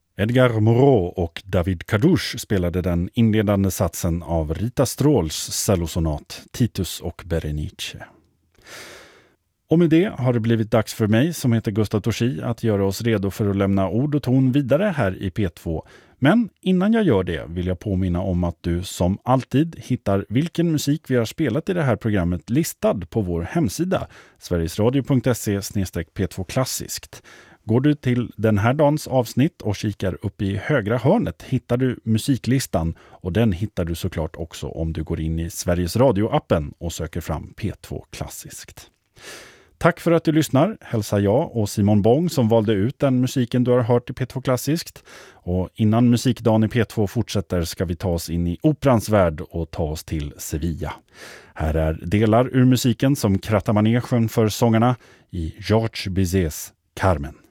Edgar Moreau och David Kadouche spelade den inledande satsen av Rita Stråls cellosonat Titus och Berenice. Och med det har det blivit dags för mig som heter Gustav Torsi att göra oss redo för att lämna ord och ton vidare här i P2. Men innan jag gör det vill jag påminna om att du som alltid hittar vilken musik vi har spelat i det här programmet listad på vår hemsida sverigesradio.se/P2 Klassiskt. Går du till den här dagens avsnitt och kikar upp i högra hörnet hittar du musiklistan och den hittar du såklart också om du går in i Sveriges Radio-appen och söker fram P2 Klassiskt. Tack för att du lyssnar, hälsar jag och Simon Bång som valde ut den musiken du har hört i P2 Klassiskt. Och innan musikdagen i P2 fortsätter ska vi ta oss in i operans värld och ta oss till Sevilla. Här är delar ur musiken som krattar manegen för sångarna i Georges Bizets Carmen.